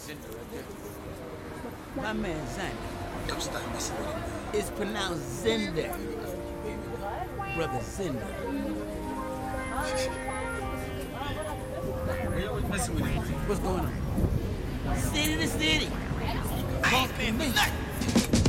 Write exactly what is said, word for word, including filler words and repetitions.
My man Xander. Don't stop messing with him. It's pronounced Zender. Brother Zender. We always messing with him. What's going on? City to city. Bump me.